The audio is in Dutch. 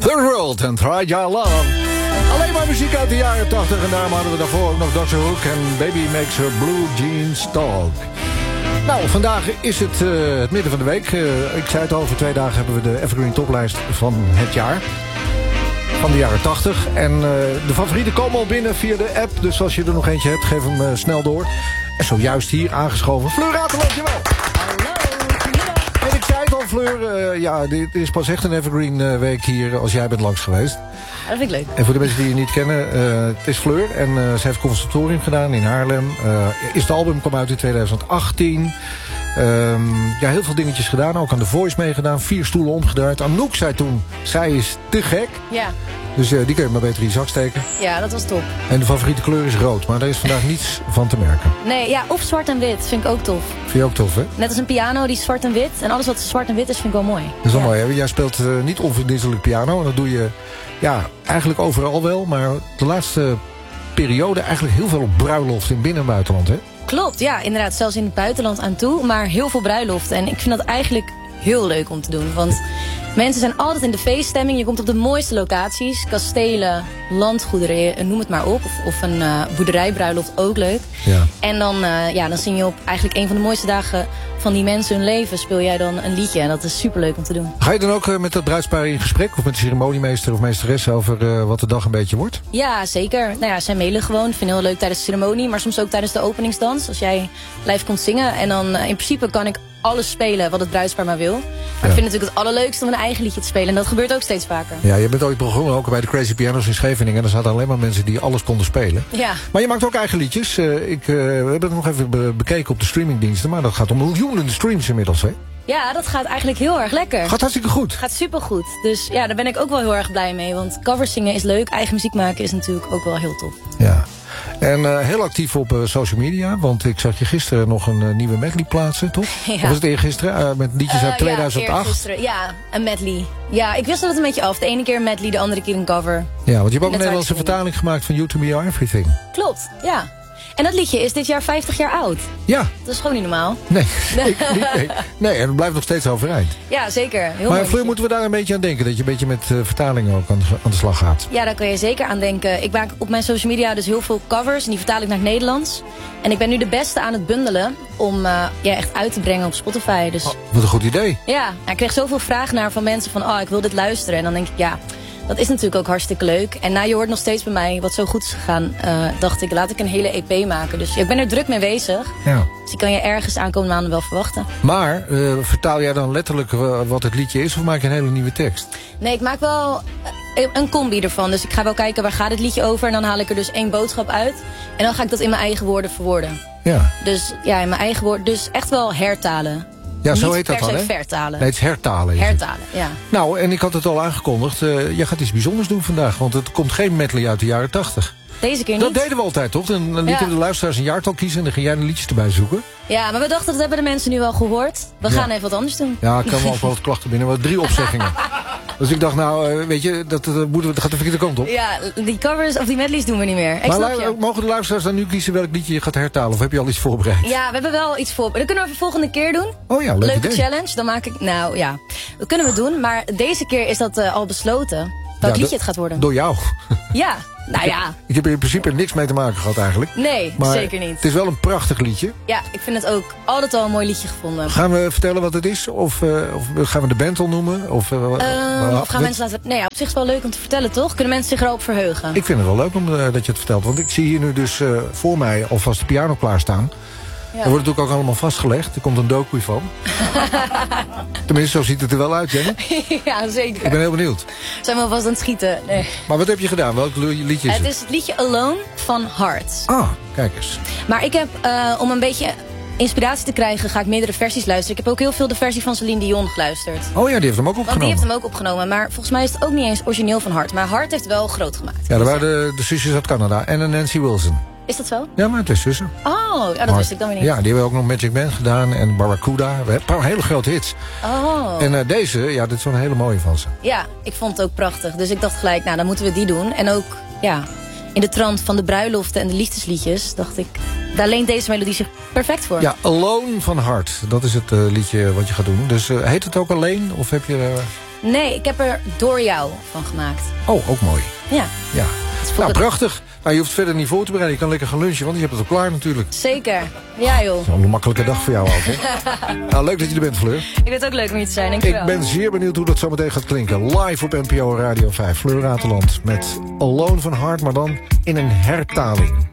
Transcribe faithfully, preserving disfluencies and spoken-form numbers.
Third World and Fragile Love. Alleen maar muziek uit de jaren tachtig. En daarom hadden we daarvoor ook nog doctor Hook en Baby Makes Her Blue Jeans Talk. Nou, vandaag is het, uh, het midden van de week. Uh, ik zei het al, over twee dagen hebben we de Evergreen Toplijst van het jaar. Van de jaren tachtig. En uh, de favorieten komen al binnen via de app. Dus als je er nog eentje hebt, geef hem uh, snel door. En zojuist hier aangeschoven. Fleur Rateland, jawel. En ik zei het al, Fleur, uh, ja, dit is pas echt een Evergreen uh, week hier als jij bent langs geweest. Dat vind ik leuk. En voor de mensen die je niet kennen, uh, het is Fleur. En uh, ze heeft conservatorium gedaan in Haarlem. Uh, eerste album kwam uit in tweeduizend achttien. Um, ja, heel veel dingetjes gedaan. Ook aan The Voice meegedaan. Vier stoelen omgedraaid. Anouk zei toen, zij is te gek. Ja. Dus uh, die kun je maar beter in je zak steken. Ja, dat was top. En de favoriete kleur is rood. Maar daar is vandaag niets van te merken. Nee, ja, of zwart en wit. Vind ik ook tof. Vind je ook tof, hè? Net als een piano, die is zwart en wit. En alles wat zwart en wit is, vind ik wel mooi. Dat is wel ja. mooi, hè? Jij speelt uh, niet onverdienstelijk piano. En dat doe je, ja, eigenlijk overal wel. Maar de laatste periode eigenlijk heel veel op bruiloft in binnen- en buitenland, hè? Klopt, ja, inderdaad. Zelfs in het buitenland aan toe. Maar heel veel bruiloften. En ik vind dat eigenlijk heel leuk om te doen. Want mensen zijn altijd in de feeststemming. Je komt op de mooiste locaties. Kastelen, landgoederen, noem het maar op. Of, of een uh, boerderijbruiloft, ook leuk. Ja. En dan, uh, ja, dan zing je op eigenlijk een van de mooiste dagen van die mensen hun leven. Speel jij dan een liedje. En dat is superleuk om te doen. Ga je dan ook uh, met dat bruidspaar in gesprek? Of met de ceremoniemeester of meesteres over uh, wat de dag een beetje wordt? Ja, zeker. Nou ja, zij mailen gewoon. Ik vind het heel leuk tijdens de ceremonie. Maar soms ook tijdens de openingsdans. Als jij live komt zingen. En dan uh, in principe kan ik alles spelen wat het bruidspaar maar wil. Maar ja. Ik vind het natuurlijk het allerleukste om een eigen liedje te spelen. En dat gebeurt ook steeds vaker. Ja, je bent ooit begonnen ook bij de Crazy Pianos in Scheveningen. En er zaten alleen maar mensen die alles konden spelen. Ja. Maar je maakt ook eigen liedjes. Uh, ik, uh, we hebben het nog even be- bekeken op de streamingdiensten. Maar dat gaat om miljoenen streams inmiddels, hè? Ja, dat gaat eigenlijk heel erg lekker. Gaat hartstikke goed. Gaat supergoed. Dus ja, daar ben ik ook wel heel erg blij mee. Want covers zingen is leuk. Eigen muziek maken is natuurlijk ook wel heel tof. Ja. En uh, heel actief op uh, social media. Want ik zag je gisteren nog een uh, nieuwe medley plaatsen, toch? Ja. Of was het eergisteren? Uh, met liedjes uit uh, tweeduizend acht? Ja, ja, een medley. Ja, ik wist dat het een beetje af. De ene keer een medley, de andere keer een cover. Ja, want je hebt ook een Nederlandse vertaling gemaakt van You To Me Are Everything. Klopt, ja. En dat liedje is dit jaar vijftig jaar oud. Ja. Dat is gewoon niet normaal. Nee, nee, niet, nee. nee en het blijft nog steeds overeind. Ja, zeker. Heel maar Fleur, moeten we daar een beetje aan denken? Dat je een beetje met uh, vertalingen ook aan de, aan de slag gaat? Ja, daar kan je zeker aan denken. Ik maak op mijn social media dus heel veel covers. En die vertaal ik naar het Nederlands. En ik ben nu de beste aan het bundelen. Om uh, ja, echt uit te brengen op Spotify. Dus, oh, wat een goed idee. Ja, nou, ik kreeg zoveel vragen naar van mensen van... Oh, ik wil dit luisteren. En dan denk ik, ja... Dat is natuurlijk ook hartstikke leuk. En na Je Hoort Nog Steeds bij mij, wat zo goed is gegaan... Uh, dacht ik, laat ik een hele E P maken. Dus ja, ik ben er druk mee bezig. Ja. Dus die kan je ergens aankomende maanden wel verwachten. Maar, uh, vertaal jij dan letterlijk uh, wat het liedje is... of maak je een hele nieuwe tekst? Nee, ik maak wel uh, een combi ervan. Dus ik ga wel kijken, waar gaat het liedje over? En dan haal ik er dus één boodschap uit. En dan ga ik dat in mijn eigen woorden verwoorden. Ja. Dus ja, in mijn eigen woorden. Dus echt wel hertalen. Ja, zo Niet heet dat dan, hè? vertalen. Nee, het is hertalen. Is hertalen, het. ja. Nou, en ik had het al aangekondigd. Uh, jij gaat iets bijzonders doen vandaag. Want het komt geen medley uit de jaren tachtig. Deze keer niet. Dat deden we altijd, toch? Dan, dan lieten ja. de luisteraars een jaartal kiezen... en dan ging jij de liedjes erbij zoeken. Ja, maar we dachten, dat hebben de mensen nu wel gehoord. We gaan ja. even wat anders doen. Ja, ik kan wel ook wel wat klachten binnen. Maar drie opzeggingen. Dus ik dacht, nou, weet je, dat, dat, moeten we, dat gaat de verkeerde kant op. Ja, die covers of die medleys doen we niet meer. Ik maar snap lu- je. mogen de luisteraars dan nu kiezen welk liedje je gaat hertalen? Of heb je al iets voorbereid? Ja, we hebben wel iets voorbereid. Dat kunnen we de volgende keer doen. Oh ja, leuk Leuke idee. challenge. Dan maak ik, nou ja, dat kunnen we doen. Maar deze keer is dat uh, al besloten. Welk ja, liedje het gaat worden. Door jou. Ja, nou ik ja. Heb, ik heb er in principe niks mee te maken gehad eigenlijk. Nee, maar zeker niet. Het is wel een prachtig liedje. Ja, ik vind het ook altijd al een mooi liedje gevonden. Gaan we vertellen wat het is? Of, uh, of gaan we de band al noemen? Of, uh, uh, of gaan mensen laten... Nee, ja, op zich is het wel leuk om te vertellen, toch? Kunnen mensen zich erop verheugen? Ik vind het wel leuk om, uh, dat je het vertelt. Want ik zie hier nu dus uh, voor mij alvast de piano klaarstaan. Ja. Er wordt natuurlijk ook allemaal vastgelegd. Er komt een docu van. Tenminste, zo ziet het er wel uit, Jenny. Ja, zeker. Ik ben heel benieuwd. Zijn we alvast aan het schieten? Nee. Maar wat heb je gedaan? Welk liedje is het? Het is het liedje Alone van Heart. Ah, kijk eens. Maar ik heb, uh, om een beetje inspiratie te krijgen, ga ik meerdere versies luisteren. Ik heb ook heel veel de versie van Celine Dion geluisterd. Oh ja, die heeft hem ook opgenomen. Want die heeft hem ook opgenomen. Maar volgens mij is het ook niet eens origineel van Heart. Maar Heart heeft wel groot gemaakt. Ja, dat waren de, de zusjes uit Canada. En een Nancy Wilson. Is dat zo? Ja, maar het is zussen. Oh, ja, dat wist ik dan weer niet. Ja, die hebben ook nog Magic Man gedaan en Barracuda. Een paar hele grote hits. Oh. En uh, deze, ja, dit is wel een hele mooie van ze. Ja, ik vond het ook prachtig. Dus ik dacht gelijk, nou, dan moeten we die doen. En ook, ja, in de trant van de bruiloften en de liefdesliedjes, dacht ik, daar leent deze melodie zich perfect voor. Ja, Alone van Heart. Dat is het uh, liedje wat je gaat doen. Dus uh, heet het ook Alleen? Of heb je... Uh... Nee, ik heb er door jou van gemaakt. Oh, ook mooi. Ja. Ja. Nou, prachtig. Nou, je hoeft verder niet voor te bereiden. Je kan lekker gaan lunchen, want je hebt het al klaar natuurlijk. Zeker. Ja, joh. Zo'n een makkelijke dag voor jou ook, hè? Nou, leuk dat je er bent, Fleur. Ik vind het ook leuk om hier te zijn, dankjewel. Ik ben zeer benieuwd hoe dat zometeen gaat klinken. Live op N P O Radio vijf. Fleur Rateland met Alone van Hart, maar dan in een hertaling.